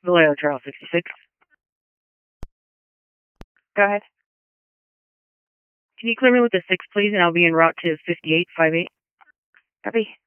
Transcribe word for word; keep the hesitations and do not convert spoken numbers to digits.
Vallejo Trail sixty-six. Go ahead. Can you clear me with the six, please, and I'll be en route to fifty-eight fifty-eight. Copy.